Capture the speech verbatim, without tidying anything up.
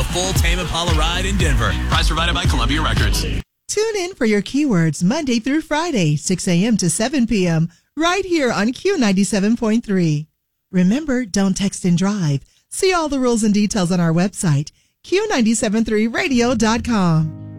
the full Tame Impala ride in Denver. Price provided by Columbia Records. Tune in for your keywords Monday through Friday, six a.m. to seven p.m. right here on Q ninety-seven point three. Remember, don't text and drive. See all the rules and details on our website, Q nine seven three radio dot com.